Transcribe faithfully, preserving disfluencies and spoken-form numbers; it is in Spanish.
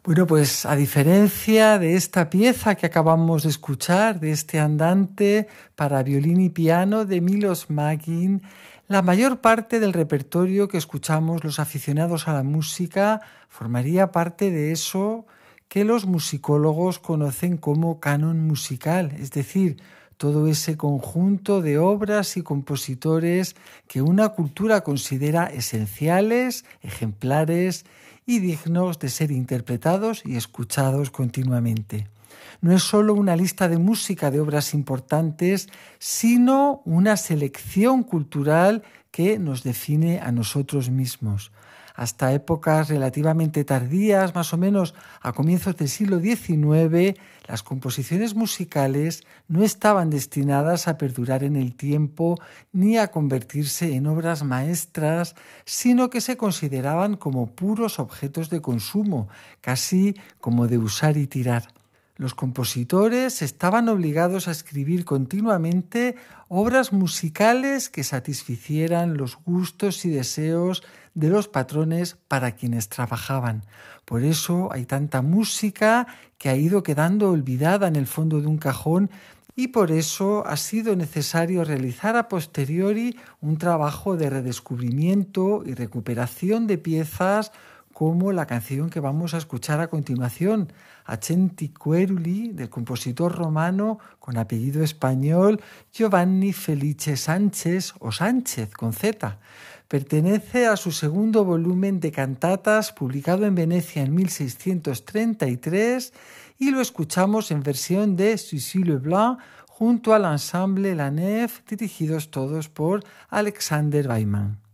Bueno, pues a diferencia de esta pieza que acabamos de escuchar, de este andante para violín y piano de Milos Magin, la mayor parte del repertorio que escuchamos los aficionados a la música formaría parte de eso que los musicólogos conocen como canon musical, es decir, todo ese conjunto de obras y compositores que una cultura considera esenciales, ejemplares y dignos de ser interpretados y escuchados continuamente. No es solo una lista de música de obras importantes, sino una selección cultural que nos define a nosotros mismos. Hasta épocas relativamente tardías, más o menos a comienzos del siglo diecinueve, las composiciones musicales no estaban destinadas a perdurar en el tiempo ni a convertirse en obras maestras, sino que se consideraban como puros objetos de consumo, casi como de usar y tirar. Los compositores estaban obligados a escribir continuamente obras musicales que satisficieran los gustos y deseos de los patrones para quienes trabajaban. Por eso hay tanta música que ha ido quedando olvidada en el fondo de un cajón y por eso ha sido necesario realizar a posteriori un trabajo de redescubrimiento y recuperación de piezas como la canción que vamos a escuchar a continuación, Accenti Queruli, del compositor romano con apellido español Giovanni Felice Sánchez o Sánchez con Z. Pertenece a su segundo volumen de cantatas publicado en Venecia en mil seiscientos treinta y tres y lo escuchamos en versión de Suzy Leblanc junto al ensemble La Nef, dirigidos todos por Alexander Weimann.